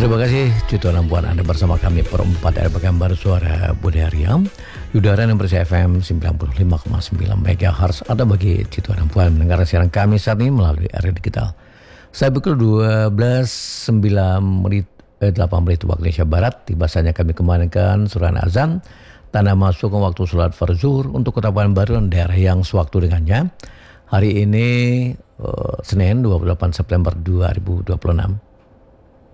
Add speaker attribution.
Speaker 1: Terima kasih Tuan dan Puan, Anda bersama kami perempat dari Pekanbaru Suara Budaya di udara yang bersih FM 95,9 MHz atau bagi Tuan dan Puan mendengar siaran kami saat ini melalui area digital. Saya pukul 8 menit waktu Indonesia Barat, tiba saatnya kami kembalikan surat azan tanda masuk ke waktu sholat farzuhur untuk Kota Pekanbaru dan daerah yang sewaktu dengannya. Hari ini Senin 28 September 2026.